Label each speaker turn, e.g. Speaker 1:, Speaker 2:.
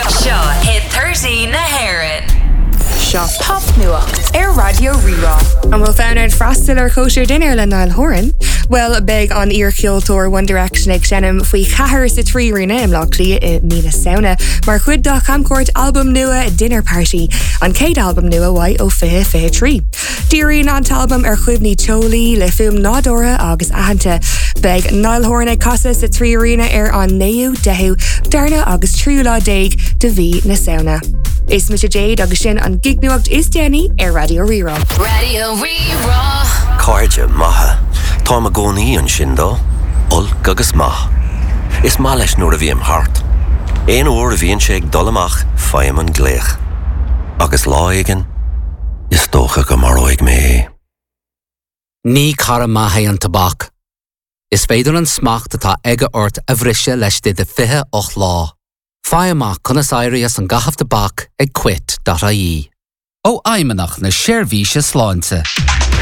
Speaker 1: Seo hit 30 na Héireann.
Speaker 2: Seo pop nuacht Radio Rerá.
Speaker 3: An bhfuil fáinid freastal ar cóisiir dinner le Niall Horan. Well, beg an íorcheoltóir One Direction ag senim faoi chathair sa trí rina im lochlí I Nina Sauna, mar chud do camcóirt album nua Dinner Party, an céad album nua wai ó fiche fiche trí. Dírín an talbum ar chuimhní teolaí le fum nádóra agus ahananta. Beg Niall Horan ag casa sa trí rina ar an 9, 10, darna agus 3 déag de bhí na saona. Is Mr. Jade agus sin an gig nuacht is Jenny ar Radio Rerá.
Speaker 1: Radio Rerá.
Speaker 4: Cáirde maithe. Tá a gcónaí an sin dó. Ulc agus maith. Is má leis nuair a bhí am thart. Éon uair a bhíonn sé ag dul amach faim an gléach. Agus lá aigen, is dócha go mar óig mé.
Speaker 5: Ní cara maithe an tabhac. Is féidir an smacht atá aige ort a bhriise leis de 28 lá. Fáimach conas éirí as an gahaf tabhac ag quit.ie. Ó aimeach na séirvíse sláinte.